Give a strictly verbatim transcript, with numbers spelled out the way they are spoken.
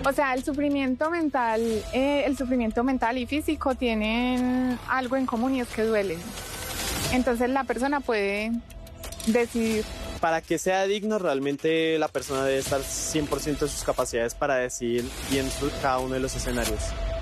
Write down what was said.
O sea, el sufrimiento mental, eh, el sufrimiento mental y físico tienen algo en común y es que duelen. Entonces la persona puede decidir. Para que sea digno, realmente la persona debe estar cien por ciento de sus capacidades para decidir bien su- cada uno de los escenarios.